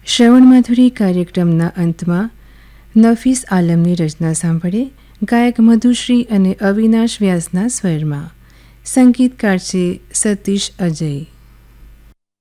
શ્રવણ માધુરી કાર્યક્રમના અંતમાં નફીસ આલમની રચના સાંભળે, ગાયક મધુશ્રી અને અવિનાશ વ્યાસના સ્વરમાં. સંગીતકાર છે સતીશ અજય.